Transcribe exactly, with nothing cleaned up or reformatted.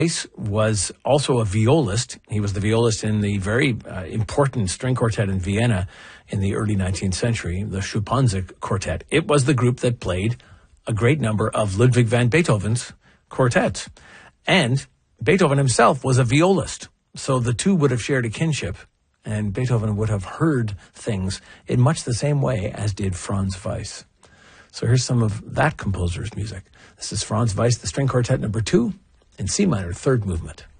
Weiss was also a violist. He was the violist in the very uh, important string quartet in Vienna in the early nineteenth century, the Schuppanzig Quartet. It was the group that played a great number of Ludwig van Beethoven's quartets. And Beethoven himself was a violist. So the two would have shared a kinship, and Beethoven would have heard things in much the same way as did Franz Weiss. So here's some of that composer's music. This is Franz Weiss, the String Quartet number two, in C minor, third movement.